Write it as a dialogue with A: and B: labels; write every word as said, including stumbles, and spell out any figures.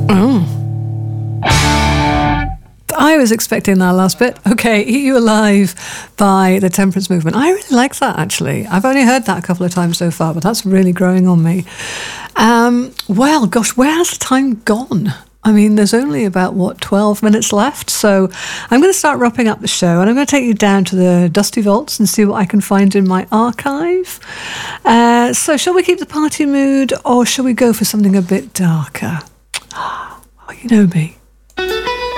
A: Oh. I was expecting that last bit. Okay, Eat You Alive by the Temperance Movement. I really like that, actually. I've only heard that a couple of times so far, but that's really growing on me. Um, well, gosh, where has the time gone? I mean, there's only about, what, twelve minutes left? So I'm going to start wrapping up the show, and I'm going to take you down to the Dusty Vaults and see what I can find in my archive. Uh, so shall we keep the party mood, or shall we go for something a bit darker? Oh, you know me.